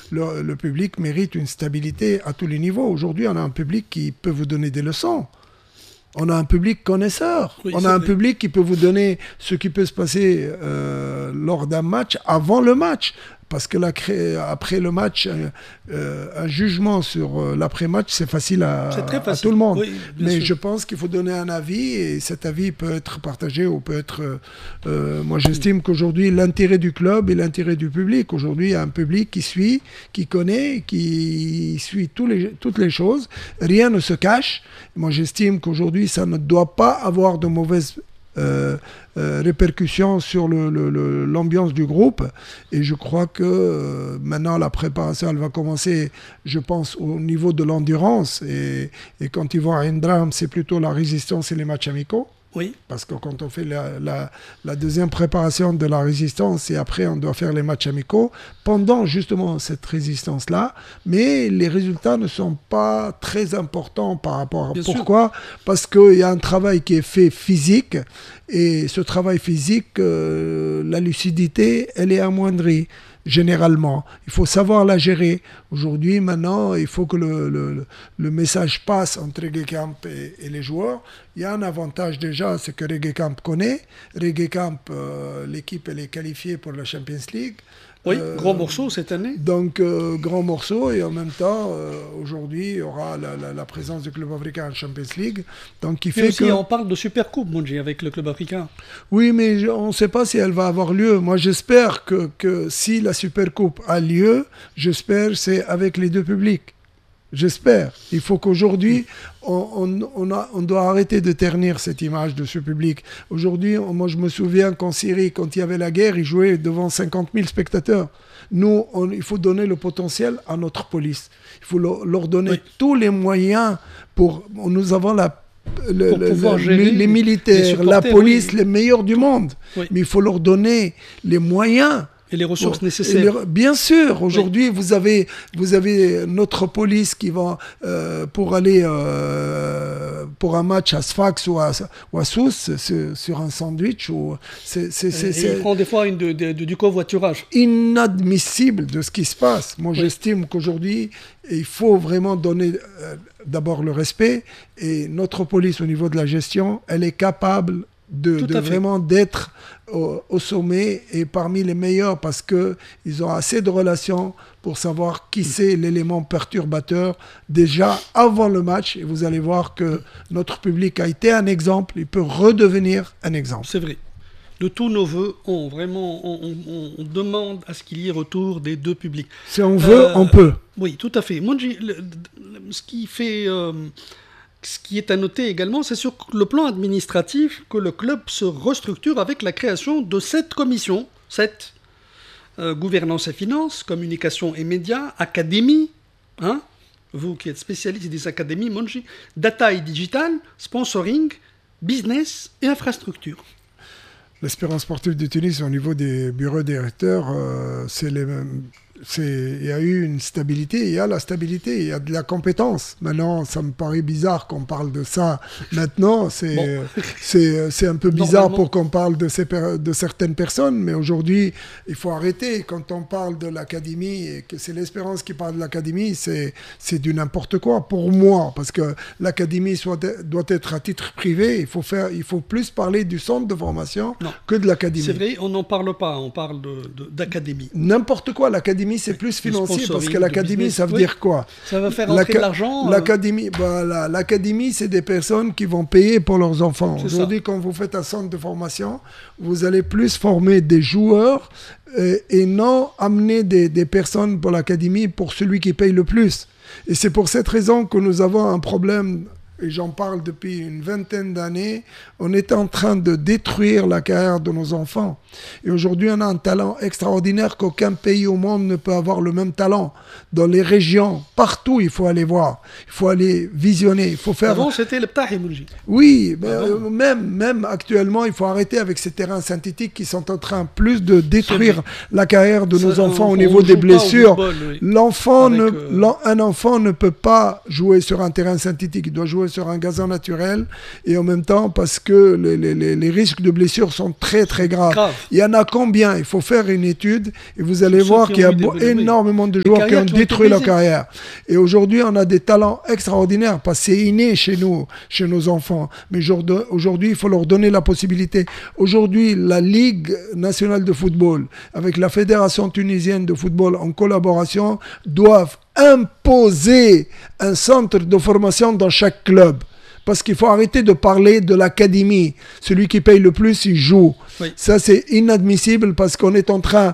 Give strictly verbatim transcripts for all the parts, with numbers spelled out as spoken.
le, le public mérite une stabilité à tous les niveaux. Aujourd'hui, on a un public qui peut vous donner des leçons. On a un public connaisseur. Oui, on a un vrai. public qui peut vous donner ce qui peut se passer euh, lors d'un match, avant le match. Parce que là, après le match, euh, un jugement sur euh, l'après-match, c'est facile, à, facile à tout le monde. Oui, mais sûr. Je pense qu'il faut donner un avis et cet avis peut être partagé ou peut être... Euh, moi, j'estime qu'aujourd'hui, l'intérêt du club et l'intérêt du public. Aujourd'hui, il y a un public qui suit, qui connaît, qui suit tous les, toutes les choses. Rien ne se cache. Moi, j'estime qu'aujourd'hui, ça ne doit pas avoir de mauvaises... Euh, euh, répercussions sur le, le, le, l'ambiance du groupe et je crois que euh, maintenant la préparation elle va commencer je pense au niveau de l'endurance et, et quand ils vont à Indram c'est plutôt la résistance et les matchs amicaux. Oui. Parce que quand on fait la, la, la deuxième préparation de la résistance et après on doit faire les matchs amicaux, pendant justement cette résistance-là, mais les résultats ne sont pas très importants par rapport à... Bien Pourquoi sûr. Parce qu'il y a un travail qui est fait physique et ce travail physique, euh, la lucidité, elle est amoindrie. Généralement, il faut savoir la gérer. Aujourd'hui, maintenant, il faut que le, le, le message passe entre Reggae Camp et, et les joueurs. Il y a un avantage déjà, c'est que Reggae Camp connaît. Reggae Camp, euh, l'équipe, elle est qualifiée pour la Champions League. Oui, euh, grand morceau cette année. Donc, euh, grand morceau. Et en même temps, euh, aujourd'hui, il y aura la, la, la présence du club africain en Champions League. Donc, qui mais fait aussi, que... on parle de Supercoupe, Mounji, avec le club africain. Oui, mais je, on ne sait pas si elle va avoir lieu. Moi, j'espère que, que si la Supercoupe a lieu, j'espère c'est avec les deux publics. J'espère. Il faut qu'aujourd'hui, on, on, on, a, on doit arrêter de ternir cette image de ce public. Aujourd'hui, on, moi je me souviens qu'en Syrie, quand il y avait la guerre, ils jouaient devant cinquante mille spectateurs. Nous, on, il faut donner le potentiel à notre police. Il faut leur, leur donner oui. tous les moyens pour... Nous avons la Le, le, le, les, les militaires, la police, oui. les meilleurs du monde. Oui. Mais il faut leur donner les moyens. Et les ressources pour, nécessaires. Les, bien sûr, aujourd'hui, oui. vous, avez, vous avez notre police qui va, euh, pour aller euh, pour un match à Sfax ou à, ou à Sousse, sur un sandwich. Ou, c'est, c'est, c'est, c'est, ils font des fois une, de, de, de, du covoiturage. Inadmissible de ce qui se passe. Moi, oui. j'estime qu'aujourd'hui, il faut vraiment donner euh, d'abord le respect. Et notre police, au niveau de la gestion, elle est capable de, de vraiment d'être au, au sommet et parmi les meilleurs parce qu'ils ont assez de relations pour savoir qui c'est l'élément perturbateur déjà avant le match. Et vous allez voir que notre public a été un exemple, il peut redevenir un exemple. C'est vrai. De tous nos voeux, on, vraiment, on, on, on demande à ce qu'il y ait retour des deux publics. Si on veut, euh, on peut. Oui, tout à fait. Moi, le, ce qui fait... Euh, Ce qui est à noter également, c'est sur le plan administratif que le club se restructure avec la création de sept commissions, sept, euh, gouvernance et finances, communication et médias, académie, hein, vous qui êtes spécialiste des académies, Mounji, data et digital, sponsoring, business et infrastructure. L'Espérance sportive de Tunis, au niveau des bureaux directeurs, euh, c'est les mêmes. C'est, il y a eu une stabilité, il y a la stabilité, il y a de la compétence. Maintenant, ça me paraît bizarre qu'on parle de ça maintenant. C'est, bon. c'est, c'est un peu bizarre pour qu'on parle de, ces per- de certaines personnes, mais aujourd'hui, il faut arrêter. Quand on parle de l'académie et que c'est l'Espérance qui parle de l'académie, c'est, c'est du n'importe quoi pour moi, parce que l'académie soit, doit être à titre privé. Il faut, faire, il faut plus parler du centre de formation non. que de l'académie. C'est vrai, on n'en parle pas, on parle de, de, d'académie. N'importe quoi, l'académie. C'est plus financier parce que l'académie, ça veut oui. dire quoi? Ça va faire rentrer de l'argent. L'académie, euh... voilà, l'académie, c'est des personnes qui vont payer pour leurs enfants. C'est Aujourd'hui, ça. Quand vous faites un centre de formation, vous allez plus former des joueurs euh, et non amener des, des personnes pour l'académie pour celui qui paye le plus. Et c'est pour cette raison que nous avons un problème. Et j'en parle depuis une vingtaine d'années, on est en train de détruire la carrière de nos enfants. Et aujourd'hui, on a un talent extraordinaire qu'aucun pays au monde ne peut avoir le même talent. Dans les régions, partout, il faut aller voir. Il faut aller visionner. Il faut faire... Avant, c'était le Ptahi Moulji. Oui, mais euh, même, même actuellement, il faut arrêter avec ces terrains synthétiques qui sont en train plus de détruire la carrière de nos Ça, enfants on, au niveau des blessures. Football, oui. L'enfant avec, ne, euh... un enfant ne peut pas jouer sur un terrain synthétique. Il doit jouer jouer sur un gazon naturel et en même temps parce que les, les, les risques de blessures sont très très graves. Grave. Il y en a combien? Il faut faire une étude et vous allez Tous voir qu'il y a bo- énormément de joueurs qui ont, qui ont détruit leur carrière. Et aujourd'hui, on a des talents extraordinaires parce que c'est inné chez nous, chez nos enfants. Mais aujourd'hui, il faut leur donner la possibilité. Aujourd'hui, la Ligue nationale de football avec la Fédération tunisienne de football en collaboration doivent imposer un centre de formation dans chaque club. Parce qu'il faut arrêter de parler de l'académie. Celui qui paye le plus, il joue. Oui. Ça, c'est inadmissible parce qu'on est en train,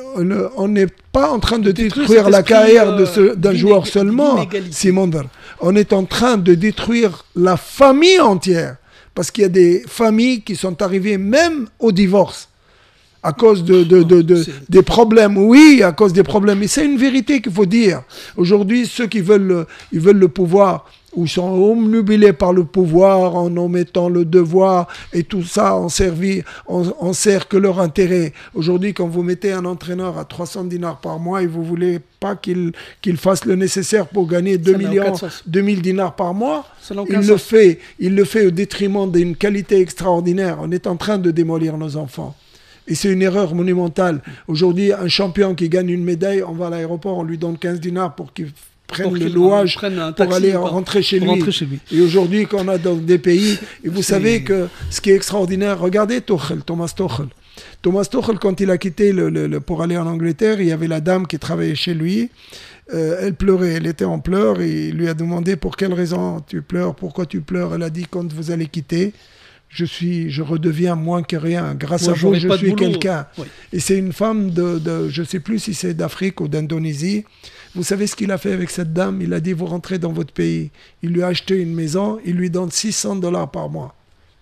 on n'est pas en train de détruire la carrière de ce, d'un joueur seulement, Simon. On est en train de détruire la famille entière. Parce qu'il y a des familles qui sont arrivées même au divorce. À cause de, de, de, de, des problèmes, oui, à cause des problèmes. Mais c'est une vérité qu'il faut dire. Aujourd'hui, ceux qui veulent le, ils veulent le pouvoir, ou sont omnubilés par le pouvoir en omettant le devoir, et tout ça, on servit, on, on sert que leur intérêt. Aujourd'hui, quand vous mettez un entraîneur à trois cents dinars par mois et vous voulez pas qu'il, qu'il fasse le nécessaire pour gagner deux millions, deux mille dinars par mois, il le fait. Il le fait au détriment d'une qualité extraordinaire. On est en train de démolir nos enfants. Et c'est une erreur monumentale. Aujourd'hui, un champion qui gagne une médaille, on va à l'aéroport, on lui donne quinze dinars pour qu'il prenne pour le qu'il louage pour taxi, aller rentrer chez, rentrer chez lui. Et aujourd'hui, quand on a dans des pays, et vous c'est... savez que ce qui est extraordinaire, regardez Tuchel, Thomas Tuchel. Thomas Tuchel, quand il a quitté le, le, le, pour aller en Angleterre, il y avait la dame qui travaillait chez lui. Euh, elle pleurait, elle était en pleurs et il lui a demandé pour quelle raison tu pleures, pourquoi tu pleures. Elle a dit quand vous allez quitter, je suis, je redeviens moins que rien. Grâce Moi, à vous, je suis quelqu'un. Oui. Et c'est une femme de, de, je ne sais plus si c'est d'Afrique ou d'Indonésie. Vous savez ce qu'il a fait avec cette dame? Il a dit, vous rentrez dans votre pays. Il lui a acheté une maison, il lui donne six cents dollars par mois.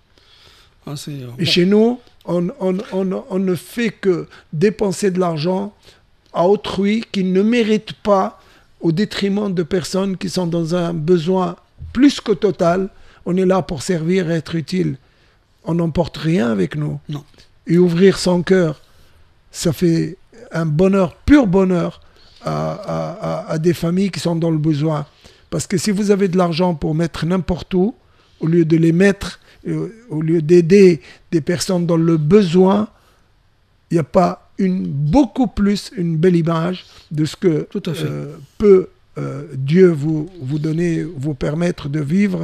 Ah, c'est... Et bon. Chez nous, on, on, on, on ne fait que dépenser de l'argent à autrui qui ne mérite pas au détriment de personnes qui sont dans un besoin plus que total. On est là pour servir et être utile. On n'emporte rien avec nous. Non. Et ouvrir son cœur, ça fait un bonheur, pur bonheur, à, à, à, à des familles qui sont dans le besoin. Parce que si vous avez de l'argent pour mettre n'importe où, au lieu de les mettre, euh, au lieu d'aider des personnes dans le besoin, il n'y a pas une, beaucoup plus une belle image de ce que Tout à fait. Euh, peut euh, Dieu vous, vous donner, vous permettre de vivre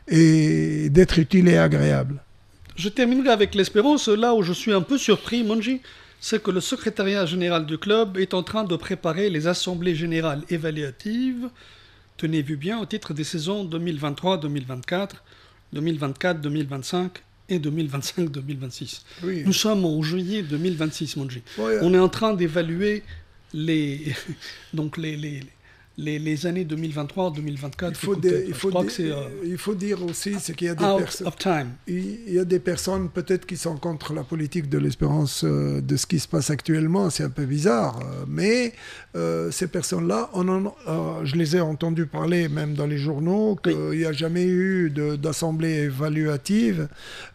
et d'être utile et agréable. Je terminerai avec l'espérance. Là où je suis un peu surpris, Monji, c'est que le secrétariat général du club est en train de préparer les assemblées générales évaluatives, tenez-vous bien, au titre des saisons deux mille vingt-trois deux mille vingt-quatre, deux mille vingt-quatre deux mille vingt-cinq et deux mille vingt-cinq deux mille vingt-six. Oui. Nous sommes en juillet deux mille vingt-six, Monji. Oui, On est en train d'évaluer les, donc les, les, les, les années deux mille vingt-trois deux mille vingt-quatre. Il faut, des, il, faut des, c'est, euh, il faut dire aussi c'est qu'il y a des personnes. Il y a des personnes peut-être qui sont contre la politique de l'espérance euh, de ce qui se passe actuellement. C'est un peu bizarre, euh, mais euh, ces personnes-là, on en, euh, je les ai entendues parler même dans les journaux qu'il n'y oui. a jamais eu de, d'assemblée évaluative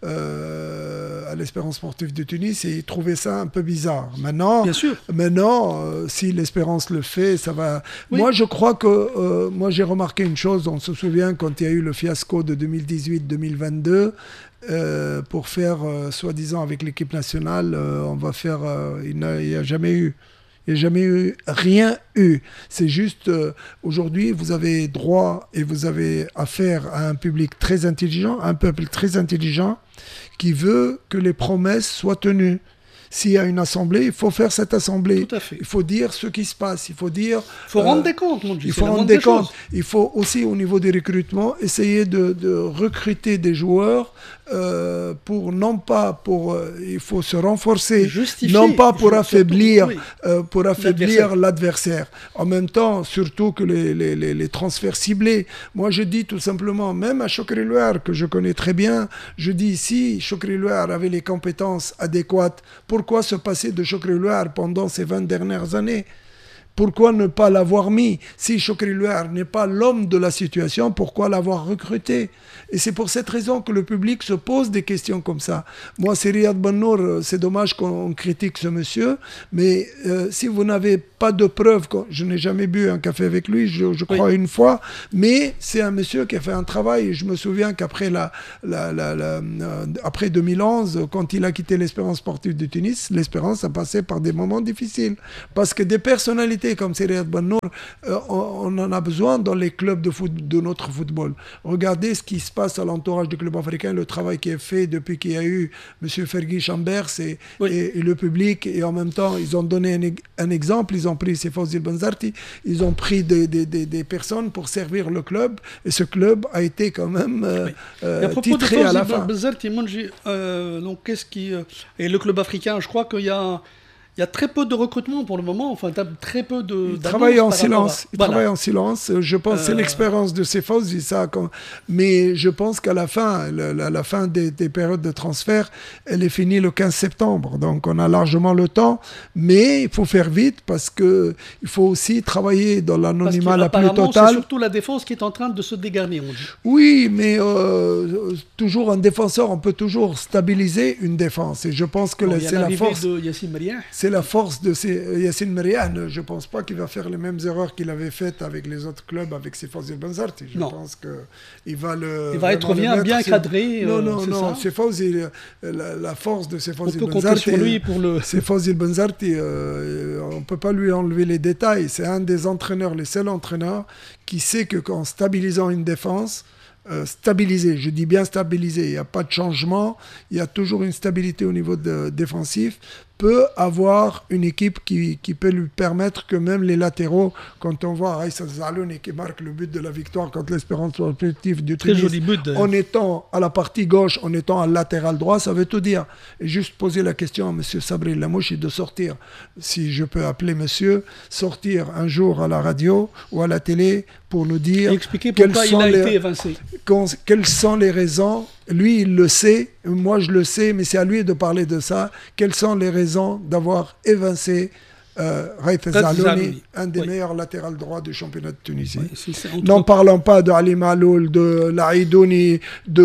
euh, à l'Espérance sportive de Tunis et ils trouvaient ça un peu bizarre. Maintenant, Bien sûr. maintenant, euh, si l'Espérance le fait, ça va. Oui. Moi, je Je crois que euh, moi j'ai remarqué une chose, on se souvient quand il y a eu le fiasco de deux mille dix-huit deux mille vingt-deux euh, pour faire euh, soi-disant avec l'équipe nationale, euh, on va faire, euh, il n'y a, a jamais eu, il n'y a jamais eu, rien eu. C'est juste euh, aujourd'hui vous avez droit et vous avez affaire à un public très intelligent, un peuple très intelligent qui veut que les promesses soient tenues. S'il y a une assemblée, il faut faire cette assemblée. Tout à fait. Il faut dire ce qui se passe. Il faut dire. Il faut euh, rendre des comptes, mon Dieu. Il faut rendre des comptes. Choses. Il faut aussi, au niveau des recrutements, essayer de, de recruter des joueurs euh, pour non pas pour. Euh, il faut se renforcer, Justifier, non pas pour affaiblir, surtout, oui. euh, pour affaiblir l'adversaire. l'adversaire. En même temps, surtout que les, les, les, les transferts ciblés. Moi, je dis tout simplement, même à Chokri Louar, que je connais très bien, je dis si Chokri Louar avait les compétences adéquates pour Pourquoi se passer de Chokri Louar pendant ces vingt dernières années? Pourquoi ne pas l'avoir mis? Si Chokri Louar n'est pas l'homme de la situation, pourquoi l'avoir recruté? Et c'est pour cette raison que le public se pose des questions comme ça. Moi, c'est Riyad Bennour, c'est dommage qu'on critique ce monsieur, mais euh, si vous n'avez pas de preuves, je n'ai jamais bu un café avec lui, je, je crois oui. une fois, mais c'est un monsieur qui a fait un travail. Et je me souviens qu'après la, la, la, la, euh, après deux mille onze, quand il a quitté l'Espérance sportive de Tunis, l'Espérance a passé par des moments difficiles. Parce que des personnalités comme Riyad Bennour, euh, on, on en a besoin dans les clubs de, foot, de notre football. Regardez ce qui se passe à l'entourage du club africain, le travail qui est fait depuis qu'il y a eu M. Fergie Chambers et, oui. et, et le public, et en même temps, ils ont donné un, un exemple, ils ont pris Fawzi Benzarti, ils ont pris des, des, des, des personnes pour servir le club, et ce club a été quand même euh, oui. euh, à titré à la fin. Benzarti, euh, donc qu'est-ce qui euh, et le club africain, je crois qu'il y a Il y a très peu de recrutement pour le moment, enfin très peu de... Il travaille en silence, à... il voilà. travaille en silence, je pense que euh... c'est l'expérience de Fawzi, ça, quand... mais je pense qu'à la fin, la, la, la fin des, des périodes de transfert, elle est finie le quinze septembre, donc on a largement le temps, mais il faut faire vite parce qu'il faut aussi travailler dans l'anonymat la plus totale. C'est surtout la défense qui est en train de se dégarnir, on dit. Oui, mais euh, toujours un défenseur, on peut toujours stabiliser une défense, et je pense que bon, c'est la force... de Yassine Meriah. C'est la force de ces... Yassine Meriah. Je ne pense pas qu'il va faire les mêmes erreurs qu'il avait faites avec les autres clubs, avec ses Fawzi Benzarti. Je non. pense qu'il va le... Il va être bien, bien cadré. Non, non, euh, non. C'est Fawzi, la, la force de ses Fawzi Benzarti. On peut compter sur lui pour le... C'est Fawzi Benzarti. Euh, on ne peut pas lui enlever les détails. C'est un des entraîneurs, les seuls entraîneurs qui sait que qu'en stabilisant une défense, Euh, stabiliser, je dis bien stabiliser, il n'y a pas de changement, il y a toujours une stabilité au niveau de, défensif, peut avoir une équipe qui, qui peut lui permettre que même les latéraux, quand on voit Aïssa Zalouni qui marque le but de la victoire contre l'Espérance sportive du Tunis, en étant à la partie gauche, en étant à latéral droit, ça veut tout dire. Et juste poser la question à M. Sabri Lamouchi de sortir, si je peux appeler monsieur, sortir un jour à la radio ou à la télé pour nous dire expliquer pourquoi il a les, été évincé. Quelles sont les raisons. Lui, il le sait, moi je le sais, mais c'est à lui de parler de ça. Quelles sont les raisons d'avoir évincé euh, Raïf Zalouni, un des oui. meilleurs latérales droits du championnat de Tunisie. Oui, n'en parlons pas de Ali Maloul, de Laïdouni,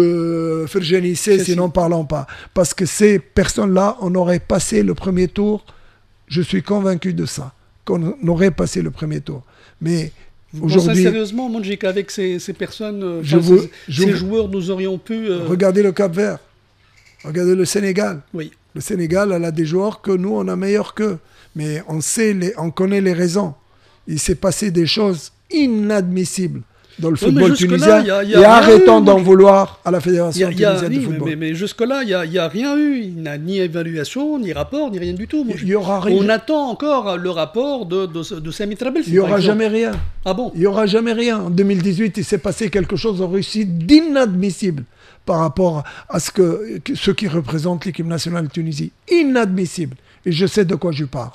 de Ferjani Sessi, n'en parlons pas. Parce que ces personnes-là, on aurait passé le premier tour, je suis convaincu de ça, qu'on aurait passé le premier tour. Mais aujourd'hui, sérieusement, Monji, qu'avec ces, ces personnes, je vous, ces, je ces vous... joueurs, nous aurions pu... Euh... Regardez le Cap-Vert, regardez le Sénégal. Oui. Le Sénégal, elle a des joueurs que nous, on a meilleurs qu'eux. Mais on sait, les, on connaît les raisons. Il s'est passé des choses inadmissibles dans le football oui, tunisien. Là, y a, y a et arrêtons d'en vouloir à la Fédération y a, y a, tunisienne oui, de football. Mais, mais, mais jusque-là, il n'y a, a rien eu. Il n'y a ni évaluation, ni rapport, ni rien du tout. Il y aura rien. On attend encore le rapport de, de, de Sami Trabelsi. Il n'y aura jamais rien. Ah bon? Il n'y aura jamais rien. En deux mille dix-huit, il s'est passé quelque chose en Russie d'inadmissible par rapport à ce, que, ce qui représente l'équipe nationale de Tunisie. Inadmissible. Et je sais de quoi je parle.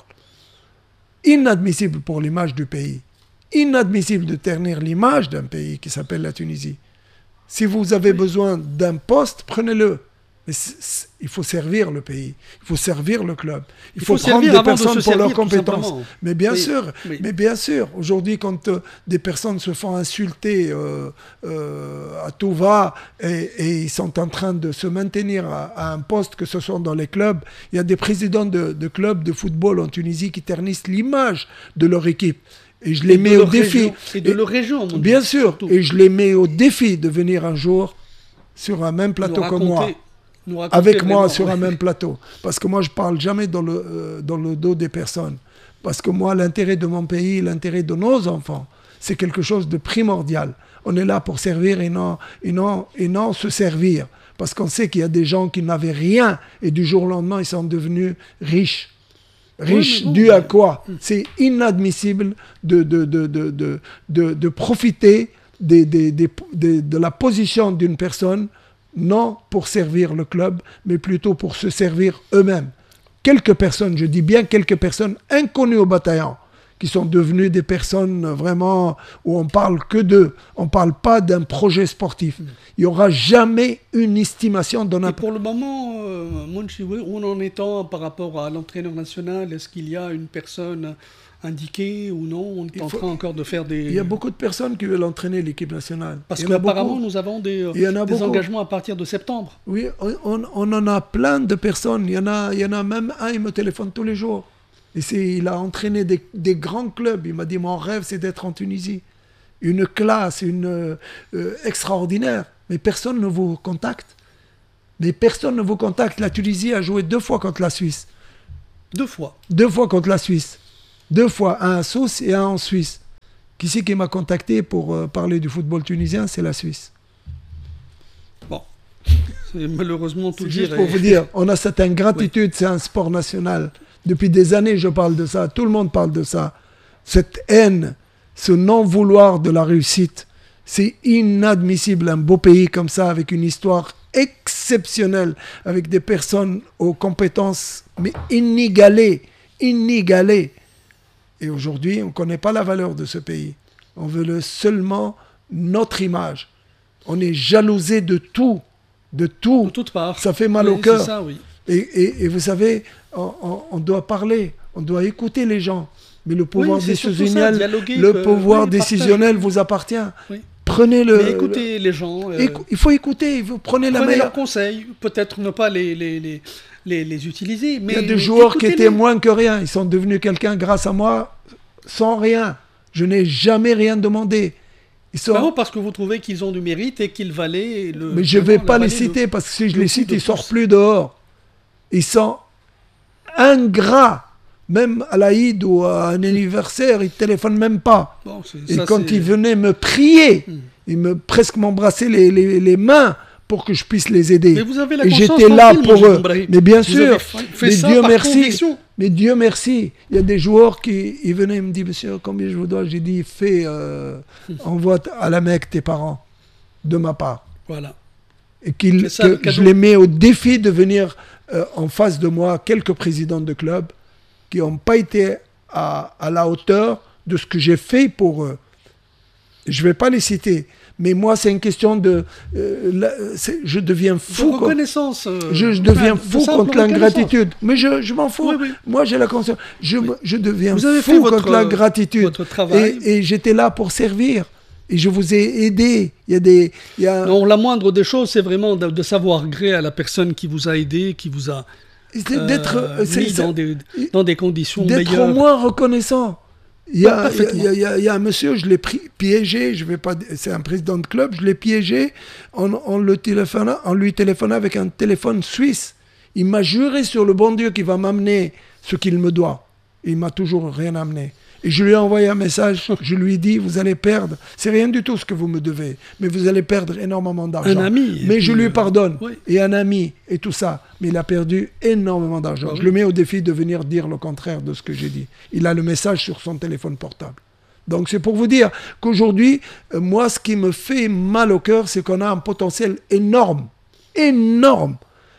Inadmissible pour l'image du pays. Inadmissible de ternir l'image d'un pays qui s'appelle la Tunisie. Si vous avez besoin d'un poste, prenez-le. Mais c'est, c'est, il faut servir le pays, il faut servir le club, il, il faut, faut prendre des personnes de pour leurs compétences. Mais bien oui, sûr, oui. mais bien sûr, aujourd'hui, quand euh, des personnes se font insulter euh, euh, à tout va et, et ils sont en train de se maintenir à, à un poste, que ce soit dans les clubs, il y a des présidents de, de clubs de football en Tunisie qui ternissent l'image de leur équipe. Et je les et mets au défi. Région, et de et, leur région. Bien sûr, surtout. Et je les mets au défi de venir un jour sur un même plateau que moi. Avec moi sur un même plateau. Parce que moi, je ne parle jamais dans le, euh, dans le dos des personnes. Parce que moi, l'intérêt de mon pays, l'intérêt de nos enfants, c'est quelque chose de primordial. On est là pour servir et non, et non, et non se servir. Parce qu'on sait qu'il y a des gens qui n'avaient rien et du jour au lendemain, ils sont devenus riches. Riches oui, bon, dû à quoi? C'est inadmissible de, de, de, de, de, de, de profiter des, des, des, des, de la position d'une personne, non pour servir le club, mais plutôt pour se servir eux-mêmes. Quelques personnes, je dis bien quelques personnes inconnues au bataillon, qui sont devenues des personnes vraiment où on parle que d'eux. On ne parle pas d'un projet sportif. Il n'y aura jamais une estimation de notre... Et pour le moment, euh, Monchi, où en est-on par rapport à l'entraîneur national? Est-ce qu'il y a une personne, indiqué ou non? On est en faut... train encore de faire des... Il y a beaucoup de personnes qui veulent entraîner l'équipe nationale. Parce qu'apparemment, nous avons des, euh, des engagements à partir de septembre. Oui, on, on, on en a plein de personnes. Il y en a, il y en a même un, il me téléphone tous les jours. Et il a entraîné des, des grands clubs. Il m'a dit, mon rêve, c'est d'être en Tunisie. Une classe, une euh, extraordinaire. Mais personne ne vous contacte. Mais personne ne vous contacte. La Tunisie a joué deux fois contre la Suisse. Deux fois Deux fois contre la Suisse. Deux fois, un à Sousse et un en Suisse. Qui c'est qui m'a contacté pour euh, parler du football tunisien? C'est la Suisse. Bon, c'est malheureusement tout dire. Juste pour vous dire, on a cette ingratitude, oui. C'est un sport national. Depuis des années, je parle de ça. Tout le monde parle de ça. Cette haine, ce non-vouloir de la réussite, c'est inadmissible. Un beau pays comme ça, avec une histoire exceptionnelle, avec des personnes aux compétences mais inégalées, inégalées. Et aujourd'hui, on ne connaît pas la valeur de ce pays. On veut le, seulement notre image. On est jalousé de tout, de tout. De toutes parts. Ça fait mal oui, au cœur. C'est ça, oui. Et, et, et vous savez, on, on, on doit parler, on doit écouter les gens. Mais le pouvoir oui, décisionnel, ça, le que, pouvoir oui, décisionnel vous appartient. Oui. Prenez le. Mais écoutez le, les gens. Euh, écou, il faut écouter. Vous prenez la prenez meilleure. leurs conseils. Peut-être ne pas les les les les, les utiliser. Mais il y a des joueurs qui étaient moins que rien. Ils sont devenus quelqu'un grâce à moi, sans rien. Je n'ai jamais rien demandé. Ils sont... Non, parce que vous trouvez qu'ils ont du mérite et qu'ils valaient le. Mais je ne vais pas les citer le... parce que si je les cite, ils ne sortent plus dehors. Ils sont ingrats. Même à l'Aïd ou à un anniversaire, ils ne téléphonent même pas. Bon, et ça, quand ils venaient me prier, hmm. ils me presque m'embrassaient les, les, les mains pour que je puisse les aider. Mais vous avez la et j'étais là pour eux. Mais bien vous sûr, fait mais ça Dieu par merci. Conviction. Mais Dieu merci. Il y a des joueurs qui ils venaient et me disent, monsieur, combien je vous dois? J'ai dit, fais, euh, envoie à la Mecque tes parents, de ma part. Voilà. Et qu'il, ça, que je les mets au défi de venir euh, en face de moi, quelques présidents de clubs qui n'ont pas été à, à la hauteur de ce que j'ai fait pour eux. Je ne vais pas les citer, mais moi, c'est une question de... Euh, la, je deviens fou. De reconnaissance. Euh, je, je deviens fou contre l'ingratitude. Mais je, je m'en fous. Oui, oui. Moi, j'ai la conscience. Je, oui. je deviens vous avez fou fait votre, contre l'ingratitude. Votre travail. Et, et j'étais là pour servir. Et je vous ai aidé. Il y a des... Il y a... Non, la moindre des choses, c'est vraiment de, de savoir gré à la personne qui vous a aidé, qui vous a... C'est d'être euh, c'est, mis c'est, dans, des, dans des conditions d'être meilleures. D'être au moins reconnaissant. Il y, a, il, y a, il, y a, il y a un monsieur, je l'ai pris, piégé, je vais pas, c'est un président de club, je l'ai piégé en, en, le téléphonant, en lui téléphonant avec un téléphone suisse. Il m'a juré sur le bon Dieu qu'il va m'amener ce qu'il me doit. Et il m'a toujours rien amené. Et je lui ai envoyé un message, je lui ai dit, vous allez perdre, c'est rien du tout ce que vous me devez, mais vous allez perdre énormément d'argent. Un ami. Mais je lui pardonne, oui. et un ami, et tout ça. Mais il a perdu énormément d'argent. Ah, je oui. le mets au défi de venir dire le contraire de ce que j'ai dit. Il a le message sur son téléphone portable. Donc c'est pour vous dire qu'aujourd'hui, euh, moi, ce qui me fait mal au cœur, c'est qu'on a un potentiel énorme, énorme.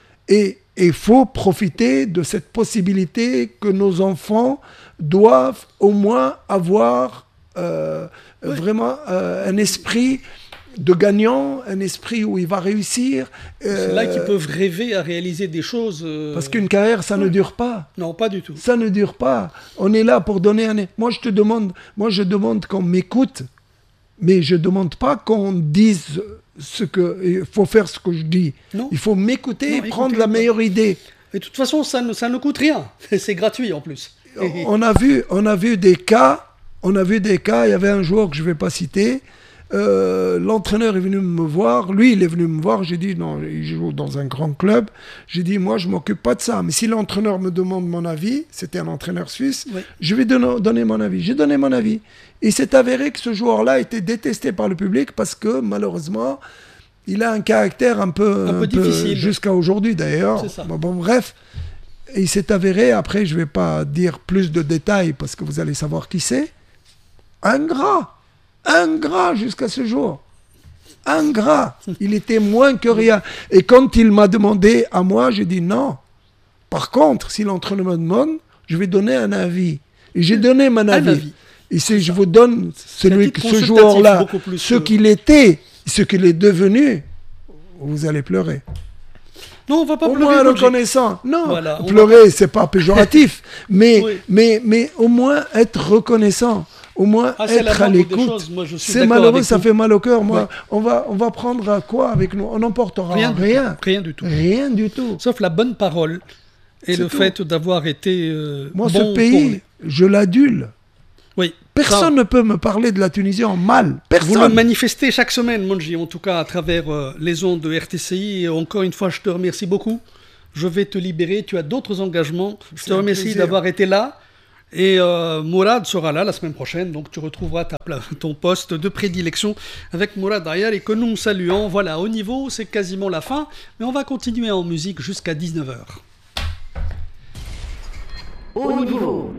Et il faut profiter de cette possibilité que nos enfants doivent au moins avoir euh, oui. vraiment euh, un esprit de gagnant, un esprit où il va réussir. Euh, c'est là qu'ils peuvent rêver à réaliser des choses. Euh... Parce qu'une carrière, ça oui. ne dure pas. Non, pas du tout. Ça ne dure pas. On est là pour donner un... Moi, je te demande, moi, je demande qu'on m'écoute, mais je ne demande pas qu'on dise ce que... Il faut faire ce que je dis. Non. Il faut m'écouter non, et prendre la meilleure idée. Et de toute façon, ça ne, ça ne coûte rien. C'est gratuit, en plus. on, a vu, on a vu des cas, on a vu des cas, il y avait un joueur que je ne vais pas citer, euh, l'entraîneur est venu me voir, lui il est venu me voir, j'ai dit non, il joue dans un grand club, j'ai dit moi je ne m'occupe pas de ça, mais si l'entraîneur me demande mon avis, c'était un entraîneur suisse, oui. je vais donner, donner mon avis, j'ai donné mon avis. Et c'est avéré que ce joueur-là était détesté par le public parce que malheureusement, il a un caractère un peu, un peu, un difficile. peu jusqu'à aujourd'hui d'ailleurs, bon, bon, bref. Et il s'est avéré, après je ne vais pas dire plus de détails parce que vous allez savoir qui c'est, ingrat, ingrat jusqu'à ce jour, ingrat, il était moins que rien. Et quand il m'a demandé à moi, j'ai dit non. Par contre, si l'entraîneur me demande, je vais donner un avis. Et j'ai donné mon avis. avis. Et si je vous donne celui, ce joueur-là, ce qu'il était, ce qu'il est devenu, vous allez pleurer. Non, on va pas au pleurer. moins Monji. reconnaissant. Non, Voilà, on pleurer, c'est pas péjoratif, mais, Oui. mais, mais au moins être reconnaissant. Au moins Ah, c'est la être à moindre des l'écoute. choses. Moi, je suis C'est d'accord malheureux, avec ça vous. fait mal au cœur. Moi, Ouais. on va, on va prendre quoi avec nous? On n'emportera Rien rien. du tout. Rien du tout. Rien du tout. Sauf la bonne parole et C'est le tout. fait d'avoir été euh, Moi, bon ce pour pays, les- je l'adule. Oui. Personne Ça, ne peut me parler de la Tunisie en mal. vous le Personne. manifestez chaque semaine, Monji, en tout cas à travers euh, les ondes de R T C I. Et encore une fois, je te remercie beaucoup. Je vais te libérer. Tu as d'autres engagements. Je C'est te un remercie plaisir. d'avoir été là. Et euh, Mourad sera là la semaine prochaine. Donc tu retrouveras ta pla- ton poste de prédilection avec Mourad Ayar et que nous saluons. Voilà, au niveau, c'est quasiment la fin. Mais on va continuer en musique jusqu'à dix-neuf heures. Au niveau.